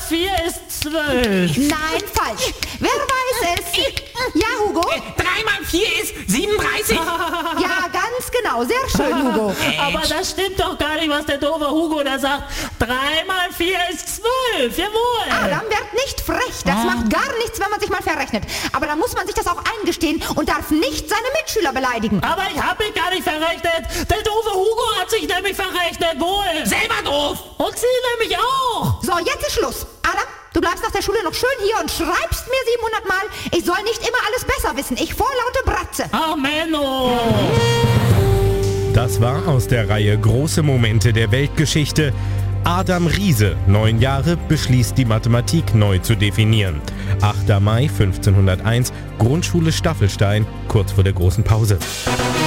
4 ist 12. Nein, falsch. Wer weiß es? Ja, Hugo? 3 mal 4 ist 37. Ja, ganz genau. Sehr schön, Hugo. Aber das stimmt doch gar nicht, was der doofe Hugo da sagt. 3 mal 4 ist 12. Jawohl. Adam, werd nicht frech. Das macht gar nichts, wenn man sich mal verrechnet. Aber dann muss man sich das auch eingestehen und darf nicht seine Mitschüler beleidigen. Aber ich habe mich gar nicht verrechnet. Der doofe Hugo hat sich nämlich verrechnet. Wohl. Selber doof. Und sie nämlich auch. So, jetzt ist Schluss. Adam, du bleibst nach der Schule noch schön hier und schreibst mir 700 Mal, ich soll nicht immer alles besser wissen. Ich vorlaute Bratze. Ach, Menno. Das war aus der Reihe Große Momente der Weltgeschichte. Adam Riese, 9 Jahre, beschließt die Mathematik neu zu definieren. 8. Mai 1501, Grundschule Staffelstein, kurz vor der großen Pause.